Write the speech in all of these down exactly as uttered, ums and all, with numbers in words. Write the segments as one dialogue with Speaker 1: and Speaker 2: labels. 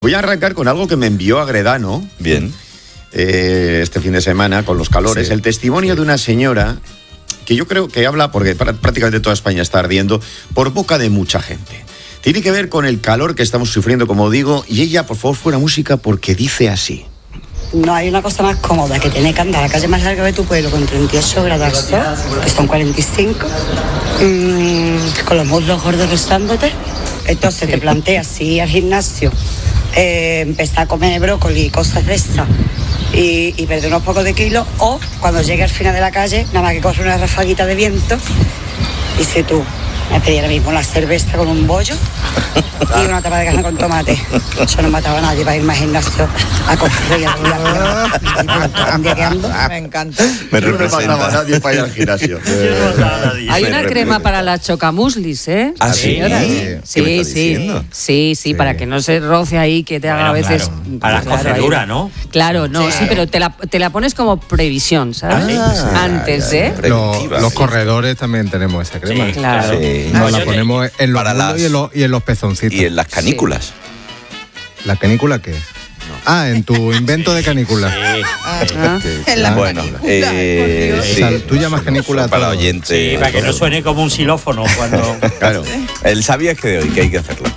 Speaker 1: Voy a arrancar con algo que me envió Agredano.
Speaker 2: Bien.
Speaker 1: Eh, este fin de semana, con los calores. Sí. El testimonio sí. de una señora que yo creo que habla, porque prácticamente toda España está ardiendo, por boca de mucha gente. Tiene que ver con el calor que estamos sufriendo, como digo, y ella, por favor, fuera música, porque dice así.
Speaker 3: No hay una cosa más cómoda que tener que andar a la calle más larga de tu pueblo con treinta y ocho grados, que son cuarenta y cinco, mmm, con los muslos gordos rozándote. Entonces te planteas si ir al gimnasio, eh, empezar a comer brócoli y cosas de esas, y, y perder unos pocos de kilos, o cuando llegue al final de la calle, nada más que corre una rafaguita de viento, y si tú me pedí ahora mismo la cerveza con un bollo y una tapa de carne con tomate. Yo no mataba a nadie para irme al gimnasio a correr y a rolar.
Speaker 4: Me encanta.
Speaker 1: Me Yo no mataba a nadie para ir al gimnasio.
Speaker 5: Hay una crema para las chocamuslis, ¿eh?
Speaker 2: ¿Ah, sí?
Speaker 5: Sí, sí, sí, sí, para que no se roce ahí, que te haga bueno, a veces...
Speaker 6: Claro. Para claro, la cocedura, ¿no?
Speaker 5: Claro, no, sí, sí pero te la, te la pones como previsión, ¿sabes? Ah, sí. Antes, ¿eh?
Speaker 7: Los, los corredores también tenemos esa crema.
Speaker 5: Sí, claro.
Speaker 7: Sí. Nos la ponemos en los
Speaker 2: las,
Speaker 7: y, en los, y en los pezoncitos.
Speaker 2: Y en las canículas.
Speaker 7: Sí. ¿La canícula qué es? No. Ah, en tu invento sí, de canícula. Sí.
Speaker 5: Ah,
Speaker 2: en la bueno, eh,
Speaker 7: sí. O sea, tú llamas canícula
Speaker 2: para oyentes.
Speaker 6: Sí, para que no suene como un xilófono cuando...
Speaker 2: Claro. El sabías que de hoy que hay que hacerlo.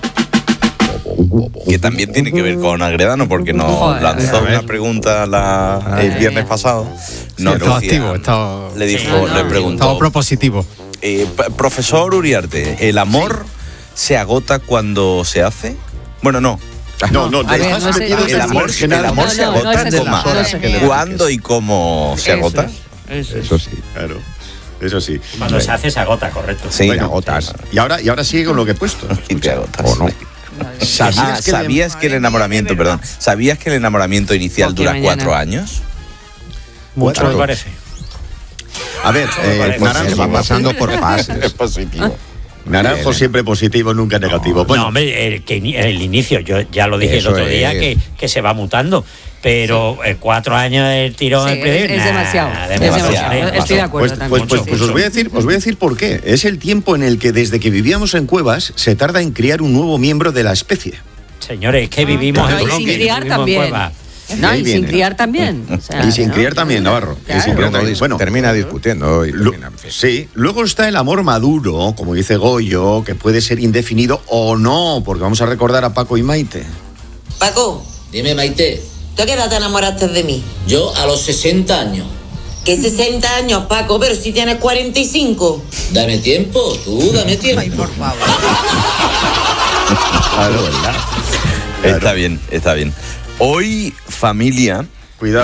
Speaker 2: Que también tiene que ver con Agredano, porque nos Joder, lanzó una pregunta la, el viernes pasado.
Speaker 7: No, sí, estaba activo, estaba,
Speaker 2: le dijo, sí, le preguntó.
Speaker 7: Estaba propositivo.
Speaker 2: Eh, profesor Uriarte, ¿el amor sí. se agota cuando se hace? Bueno, no.
Speaker 1: No, no,
Speaker 5: ver, no
Speaker 2: el, el amor, el amor no, se no, agota. No, no, no, no ¿cuándo y cómo se
Speaker 5: eso
Speaker 2: agota?
Speaker 5: Es, eso,
Speaker 1: eso sí, claro. Eso sí.
Speaker 6: Cuando bueno. se hace, se agota, correcto.
Speaker 2: Sí,
Speaker 1: bueno,
Speaker 2: agotas.
Speaker 1: Sí. Y ahora, y ahora sigue con lo que he puesto.
Speaker 2: Y te agotas.
Speaker 1: ¿O no?
Speaker 2: ¿Sabías, ah, que, ¿sabías el, que el enamoramiento, perdón, ¿sabías que el enamoramiento inicial dura mañana. cuatro años?
Speaker 6: Mucho me parece.
Speaker 1: A ver, eh,
Speaker 7: pues Naranjo va pasando por fases.
Speaker 2: Es positivo.
Speaker 1: Naranjo bien, siempre positivo, nunca no, negativo. Bueno.
Speaker 6: No, hombre, el, que, el inicio, yo ya lo dije el otro es. día, que, que se va mutando. Pero sí. eh, cuatro años del tirón
Speaker 5: sí,
Speaker 6: del primer,
Speaker 5: es, es demasiado.
Speaker 6: Nah,
Speaker 5: es demasiado. demasiado. Estoy de acuerdo
Speaker 1: pues,
Speaker 5: también.
Speaker 1: Pues, pues, pues os voy a decir, os voy a decir por qué. Es el tiempo en el que desde que vivíamos en cuevas se tarda en criar un nuevo miembro de la especie.
Speaker 6: Señores, es que vivimos
Speaker 5: no,
Speaker 6: en
Speaker 5: y sin criar también. No, y sin criar también. O sea,
Speaker 1: y sin
Speaker 5: ¿no?
Speaker 1: criar también, Navarro.
Speaker 7: Claro.
Speaker 1: Y sin criar también.
Speaker 7: Bueno, termina discutiendo. Y
Speaker 1: lo,
Speaker 7: termina,
Speaker 1: sí, luego está el amor maduro, como dice Goyo, que puede ser indefinido o no, porque vamos a recordar a Paco y Maite.
Speaker 8: Paco,
Speaker 9: dime, Maite.
Speaker 8: ¿Tú a qué edad te enamoraste de mí?
Speaker 9: Yo a los sesenta años.
Speaker 8: ¿Qué sesenta años, Paco? Pero si tienes cuarenta y cinco.
Speaker 9: Dame tiempo, tú dame tiempo.
Speaker 4: Ay, por favor.
Speaker 2: Claro, ¿verdad? Claro. Está bien, está bien. Hoy, familia...
Speaker 1: Cuidado.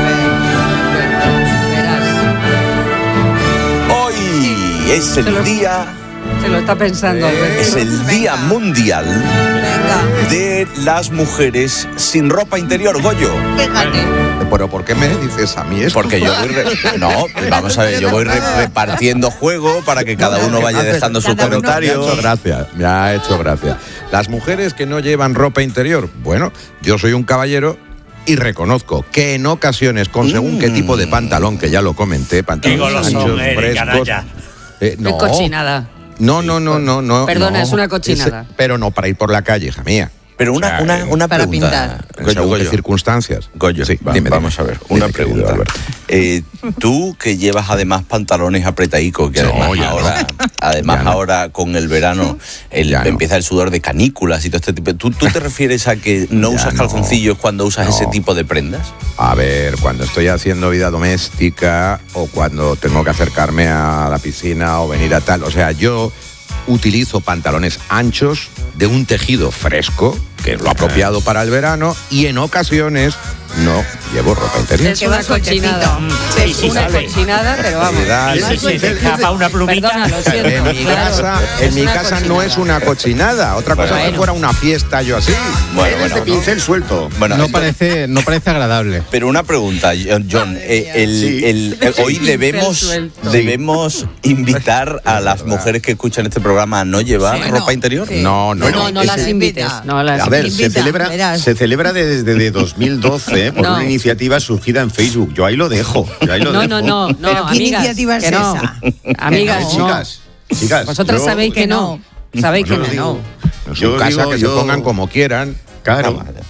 Speaker 2: Hoy es el
Speaker 5: lo,
Speaker 2: día...
Speaker 5: Se lo está pensando.
Speaker 2: Eh, es el Día Mundial Venga. de las Mujeres sin ropa interior, Goyo.
Speaker 4: Fíjate.
Speaker 7: Pero ¿por qué me dices a mí eso?
Speaker 2: Porque yo voy... Re... No, vamos a ver, yo voy re repartiendo juego para que cada uno vaya dejando su comentario.
Speaker 7: Me ha hecho gracia, me ha hecho gracia. Las mujeres que no llevan ropa interior, bueno, yo soy un caballero y reconozco que en ocasiones, con según mm. qué tipo de pantalón, que ya lo comenté, pantalones anchos, frescos...
Speaker 5: Eh, no. Es cochinada.
Speaker 7: No, no, no, no, no.
Speaker 5: Perdona,
Speaker 7: no,
Speaker 5: es una cochinada.
Speaker 7: Es, pero no para ir por la calle, hija mía.
Speaker 2: Pero una, o sea, una, una
Speaker 4: para
Speaker 2: pregunta.
Speaker 4: Pintar.
Speaker 7: En según qué circunstancias.
Speaker 2: Goyo, sí, va, dime, vamos dime, a ver. Una dime, pregunta. Eh, tú que llevas además pantalones apretadicos, que además no, ahora, no. además no. ahora con el verano el, empieza el sudor de canículas y todo este tipo. ¿Tú, tú te refieres a que no usas calzoncillos no. cuando usas no. ese tipo de prendas?
Speaker 7: A ver, cuando estoy haciendo vida doméstica o cuando tengo que acercarme a la piscina o venir a tal, o sea, yo utilizo pantalones anchos de un tejido fresco, que es lo apropiado para el verano, y en ocasiones no llevo ropa interior.
Speaker 5: Es una cochinada.
Speaker 6: Sí,
Speaker 5: es
Speaker 6: sí,
Speaker 5: una
Speaker 6: sabe.
Speaker 5: cochinada, pero vamos.
Speaker 6: Sí, sí, sí, se escapa una plumita.
Speaker 5: Perdona, lo siento.
Speaker 7: En mi
Speaker 5: claro,
Speaker 7: casa, en mi casa
Speaker 5: cochinada.
Speaker 7: no es una cochinada. Otra cosa
Speaker 5: bueno.
Speaker 7: es que fuera una fiesta yo así.
Speaker 2: Bueno, bueno,
Speaker 1: este pincel no. suelto.
Speaker 7: Bueno, no, parece, no parece agradable.
Speaker 2: Pero una pregunta, John. Eh, el, sí. el, el, hoy debemos, debemos invitar a las mujeres que escuchan este programa a no llevar
Speaker 4: sí,
Speaker 2: ropa
Speaker 4: no,
Speaker 2: interior.
Speaker 7: Sí. No, no,
Speaker 5: no, no, no las invites. No las
Speaker 1: a ver,
Speaker 5: invita,
Speaker 1: se celebra,
Speaker 4: verás.
Speaker 1: se celebra desde de dos mil doce por no. una iniciativa surgida en Facebook. Yo ahí lo dejo. Yo ahí lo
Speaker 5: no,
Speaker 1: dejo.
Speaker 5: no, no, no.
Speaker 4: ¿Pero qué
Speaker 5: amigas,
Speaker 4: iniciativa es
Speaker 5: que no.
Speaker 4: esa?
Speaker 5: Amigas,
Speaker 1: no.
Speaker 5: no.
Speaker 1: Chicas, chicas.
Speaker 5: Vosotras
Speaker 1: yo,
Speaker 5: sabéis que no. Sabéis que no.
Speaker 1: En
Speaker 7: su casa que yo, se pongan como quieran.
Speaker 1: Claro.